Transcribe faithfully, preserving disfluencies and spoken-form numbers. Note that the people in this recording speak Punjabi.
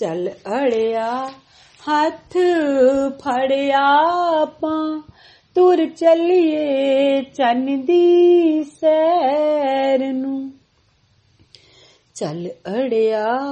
ਚੱਲ ਅੜਿਆ ਹੱਥ ਫੜਿਆ ਆਪਾਂ ਤੁਰ ਚੱਲੀਏ ਚੰਨ ਦੀ ਸੈਰ ਨੂੰ। ਚੱਲ ਅੜਿਆ